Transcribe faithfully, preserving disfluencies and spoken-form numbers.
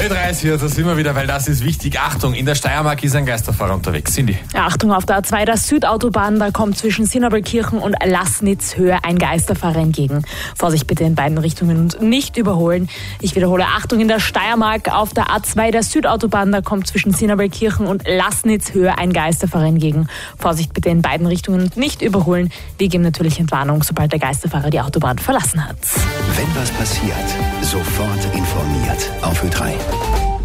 Ö dreißig, da sind wir wieder, weil das ist wichtig. Achtung, in der Steiermark ist ein Geisterfahrer unterwegs. Cindy. Achtung, auf der A zwei der Südautobahn, da kommt zwischen Sinnerbelkirchen und Lassnitz Höhe ein Geisterfahrer entgegen. Vorsicht bitte in beiden Richtungen und nicht überholen. Ich wiederhole, Achtung, in der Steiermark, auf der A zwei der Südautobahn, da kommt zwischen Sinnerbelkirchen und Lassnitz Höhe ein Geisterfahrer entgegen. Vorsicht bitte in beiden Richtungen und nicht überholen. Wir geben natürlich Entwarnung, sobald der Geisterfahrer die Autobahn verlassen hat. Wenn was passiert, sofort informiert auf Ö drei.